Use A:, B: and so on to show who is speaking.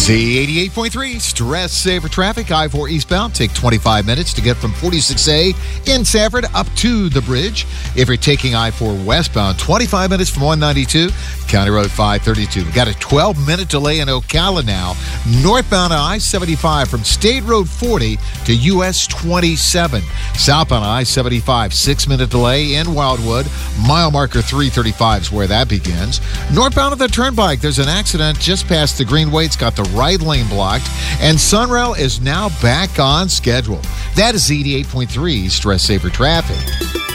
A: Z88.3, stress saver traffic. I-4 eastbound, take 25 minutes to get from 46A in Sanford up to the bridge. If you're taking I-4 westbound, 25 minutes from 192, County Road 532. We've got a 12-minute delay in Ocala now. Northbound I-75 from State Road 40 to US 27. Southbound I-75, 6-minute delay in Wildwood. Mile marker 335 is where that begins. Northbound of the Turnpike, there's an accident just past the Greenway. It's got the right lane blocked, and Sunrail is now back on schedule. That is Z88.3 stress saver traffic.